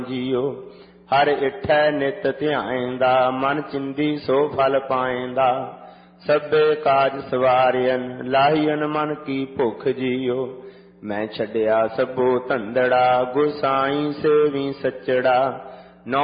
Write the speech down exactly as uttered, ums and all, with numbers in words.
JIO. ਹਰ ਇਠੈ ਨਿਤ ਧਿਆਇਂਦਾ, ਮਨ ਚਿੰਦੀ ਸੋ ਫਲ ਪਾਇਂਦਾ। ਸਭੇ ਕਾਜ ਸਵਾਰਿਅਨ, ਲਾਹੀਅਨ ਮਨ ਕੀ ਭੁਖ ਜੀਓ। ਮੈਂ ਛੱਡਿਆ ਸਭੋ ਧੰਦੜਾ, ਗੁਰ ਸਾਈਂ ਸੇਵੀ ਸੱਚੜਾ।